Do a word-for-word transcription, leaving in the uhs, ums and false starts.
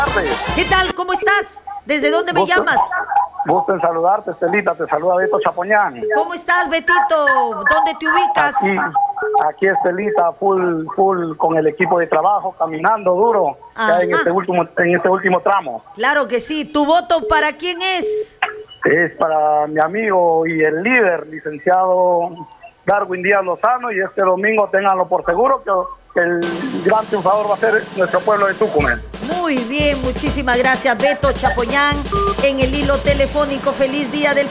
tardes. ¿Qué tal? ¿Cómo estás? ¿Desde dónde me Gusto, llamas? Gusto en saludarte, Estelita. Te saluda Beto Chapoñán. ¿Cómo estás, Betito? ¿Dónde te ubicas? Aquí, aquí Estelita, full, full con el equipo de trabajo, caminando duro ya en este último, en este último tramo. Claro que sí. ¿Tu voto para quién es? Es para mi amigo y el líder, licenciado Darwin Díaz Lozano, y este domingo ténganlo por seguro que el gran triunfador va a ser nuestro pueblo de Tucumán. Muy bien, muchísimas gracias, Beto Chapoñán, en el hilo telefónico. Feliz día del